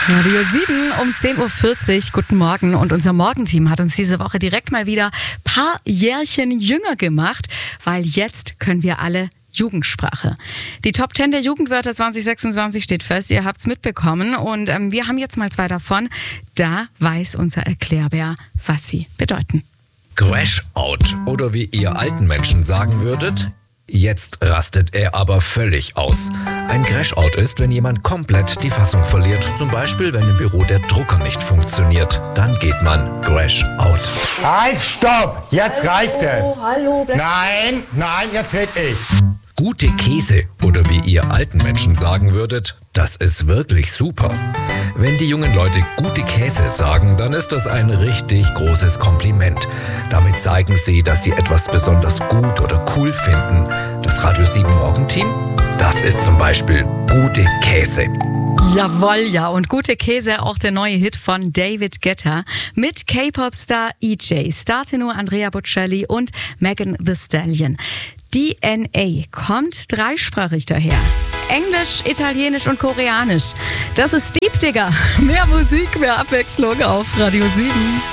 Radio 7 um 10.40 Uhr. Guten Morgen. Und unser Morgenteam hat uns diese Woche direkt mal wieder ein paar Jährchen jünger gemacht, weil jetzt können wir alle Jugendsprache. Die Top 10 der Jugendwörter 2026 steht fest. Ihr habt's mitbekommen. Und wir haben jetzt mal 2 davon. Da weiß unser Erklärbär, was sie bedeuten. Crash-out oder wie ihr alten Menschen sagen würdet, jetzt rastet er aber völlig aus. Ein Crash-out ist, wenn jemand komplett die Fassung verliert. Zum Beispiel, wenn im Büro der Drucker nicht funktioniert. Dann geht man Crash-out. Halt, stopp! Jetzt reicht es! Hallo, Nein, jetzt red ich. Gute Käse oder wie ihr alten Menschen sagen würdet, das ist wirklich super. Wenn die jungen Leute gute Käse sagen, dann ist das ein richtig großes Kompliment. Damit zeigen sie, dass sie etwas besonders gut oder cool finden. Das Radio 7 Morgenteam, das ist zum Beispiel gute Käse. Jawohl, ja. Und gute Käse, auch der neue Hit von David Guetta mit K-Pop-Star EJ, Star-Tenor Andrea Bocelli und Megan Thee Stallion. DNA kommt dreisprachig daher. Englisch, Italienisch und Koreanisch. Das ist Deep Digger. Mehr Musik, mehr Abwechslung auf Radio 7.